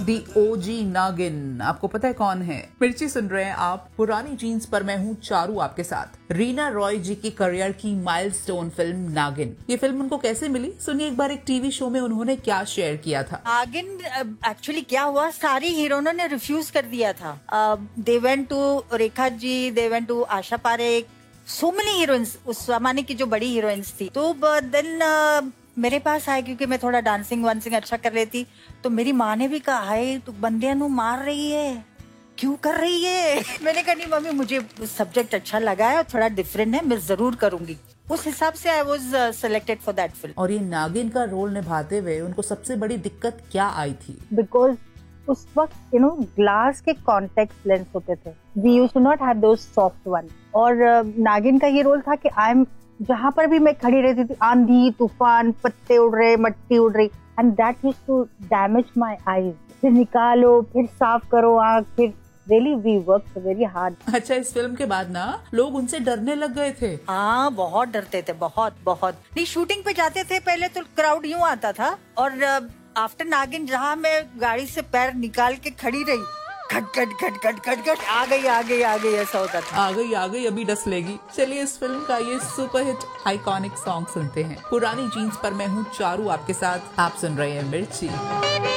दी ओजी नागिन। आपको पता है कौन है? मिर्ची सुन रहे हैं आप। पुरानी जीन्स पर मैं हूँ चारू आपके साथ। रीना रॉय जी की करियर की माइलस्टोन फिल्म नागिन। ये फिल्म उनको कैसे मिली, सुनिए एक बार एक टीवी शो में उन्होंने क्या शेयर किया था। नागिन एक्चुअली क्या हुआ, सारी हीरोइनों ने रिफ्यूज कर दिया था। They went to Rekha ji, they went to Asha Parekh, so many heroines, उस जमाने की जो बड़ी हीरोइंस थी। तो देन मेरे पास आए क्योंकि मैं थोड़ा डांसिंग वांसिंग अच्छा कर लेती। तो मेरी माँ ने भी कहा, हाय तू बंदियां नु मार रही है, क्यों कर रही है? मैंने कहा नहीं मम्मी, मुझे सब्जेक्ट अच्छा लगा है और थोड़ा डिफरेंट है, मैं जरूर करूंगी। उस हिसाब से I was selected for that film. और ये नागिन का रोल निभाते हुए उनको सबसे बड़ी दिक्कत क्या आई थी? बिकॉज उस वक्त ग्लास के कॉन्टेक्ट लेंस होते थे, we used to not have those soft one. और नागिन का ये रोल था कि आई एम, जहाँ पर भी मैं खड़ी रहती थी, आंधी तूफान, पत्ते उड़ रहे, मट्टी उड़ रही, and that used to damage my eyes. फिर निकालो, फिर साफ करो आँख, फिर really we worked very hard। अच्छा, इस फिल्म के बाद ना लोग उनसे डरने लग गए थे। हाँ, बहुत डरते थे, बहुत बहुत। नहीं, शूटिंग पे जाते थे पहले तो क्राउड यूं आता था, और आफ्टर नागिन जहाँ मैं गाड़ी से पैर निकाल के खड़ी रही, खट खट खट खट खट खट, आ गई, ऐसा होता था। आ गई अभी डस लेगी। चलिए इस फिल्म का ये सुपरहिट आइकॉनिक सॉन्ग सुनते हैं। पुरानी जीन्स पर मैं हूँ चारू आपके साथ। आप सुन रहे हैं मिर्ची।